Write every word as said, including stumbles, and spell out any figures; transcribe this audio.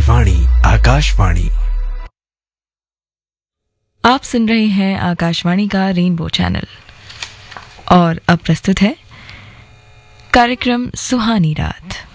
आकाशवाणी आकाशवाणी आप सुन रहे हैं आकाशवाणी का रेनबो चैनल और अब प्रस्तुत है कार्यक्रम सुहानी रात।